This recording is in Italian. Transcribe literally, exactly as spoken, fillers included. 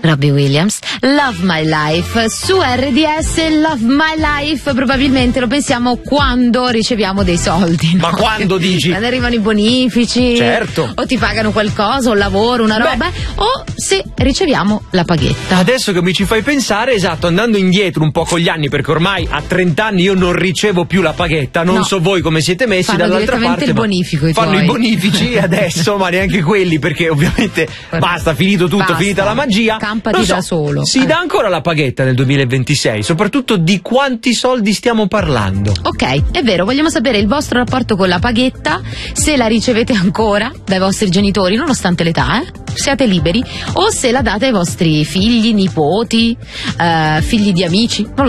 Robbie Williams, Love My Life su R D S. Love My Life probabilmente lo pensiamo quando riceviamo dei soldi, no? Ma quando dici? Quando arrivano i bonifici, certo, o ti pagano qualcosa, un lavoro, una roba. Beh, o se riceviamo la paghetta. Adesso che mi ci fai pensare, esatto, andando indietro un po' con gli anni, perché ormai a trenta anni io non ricevo più la paghetta, non no. so voi come siete messi. Fanno dall'altra parte il bonifico, i fanno tuoi. i bonifici adesso, ma neanche quelli, perché ovviamente basta, finito tutto, basta. finita la magia. Campati so, da solo. Si eh. dà ancora la paghetta nel duemilaventisei? Soprattutto di quanti soldi stiamo parlando? Ok, è vero, vogliamo sapere il vostro rapporto con la paghetta, se la ricevete ancora dai vostri genitori, nonostante l'età, eh? Siate liberi, o se la date ai vostri figli, nipoti, eh, figli di amici, non lo